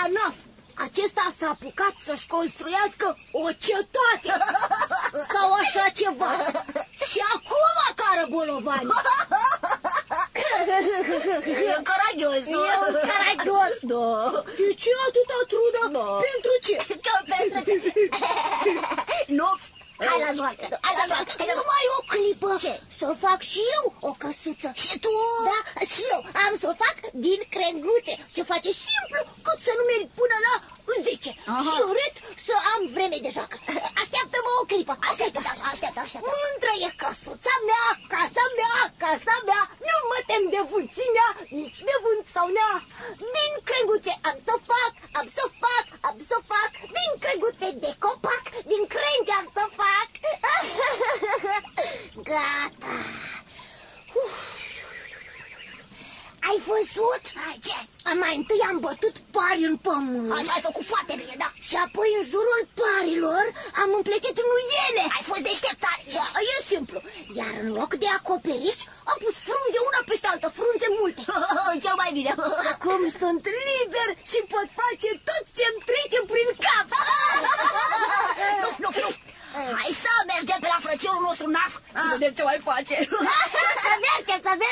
Naf. Acesta s-a apucat să-și construiască o cetate sau așa ceva. Și acum cară bolovani. E caragios, nu? E un caragios, da. De ce atâta trudă? Da. Pentru ce? Că pentru ce? Nu? Hai la joacă, hai la joacă. Numai o clipă. Ce? Să fac și eu o căsuță. Și tu? Da, și eu am să o fac din crenguțe. Se face simplu, cât să nu merg până la 10. Aha. Și în rest să am vreme de joacă. Așteaptă-mă o clipă. Așteaptă. Mândră e căsuța mea, casa mea, casa mea. Nu mă tem de vâncimea, nici de vânt sau nea. Din crenguțe am să fac, am să fac, am să fac. Din crenguțe de copac, din crengi am să fac. Gata. Ai văzut? Ce? Mai întâi am bătut pari în pământ. Așa ai făcut foarte bine, da. Și apoi în jurul parilor am împletit nuiele. Ai fost deșteptare. Da, e simplu. Iar în loc de acoperiș am pus frunze una peste altă, frunze multe. Cel mai bine. Acum sunt liber și pot face tot ce-mi trece prin cap. Nu. Hai să mergem pe la frățiorul nostru Naf să vedem ce mai face.